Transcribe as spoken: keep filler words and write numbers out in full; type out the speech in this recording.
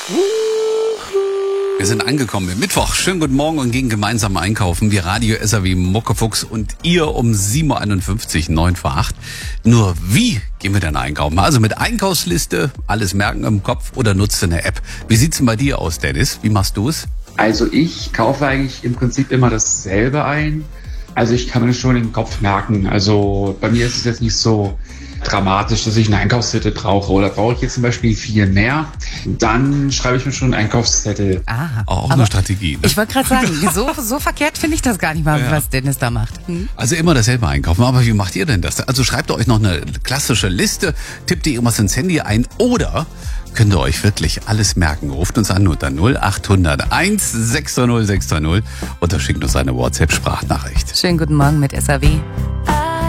Wir sind angekommen im Mittwoch. Schönen guten Morgen und gehen gemeinsam einkaufen. Wir Radio S R W Muckefuchs und ihr um sieben Uhr einundfünfzig, neun vor acht. Nur wie gehen wir denn einkaufen? Also mit Einkaufsliste, alles merken im Kopf oder nutzt du eine App? Wie sieht's denn bei dir aus, Dennis? Wie machst du es? Also ich kaufe eigentlich im Prinzip immer dasselbe ein. Also ich kann mir das schon im Kopf merken. Also bei mir ist es jetzt nicht so dramatisch, dass ich eine Einkaufszettel brauche. Oder brauche ich jetzt zum Beispiel viel mehr, dann schreibe ich mir schon einen Einkaufszettel. Ah, auch eine Strategie. Ne? Ich wollte gerade sagen, so, so verkehrt finde ich das gar nicht mal, ja. was Dennis da macht. Hm? Also immer dasselbe einkaufen. Aber wie macht ihr denn das? Also schreibt ihr euch noch eine klassische Liste, tippt ihr irgendwas ins Handy ein oder könnt ihr euch wirklich alles merken? Ruft uns an unter null acht hundert eins sechs null sechs null oder schickt uns eine WhatsApp-Sprachnachricht. Schönen guten Morgen mit S R W.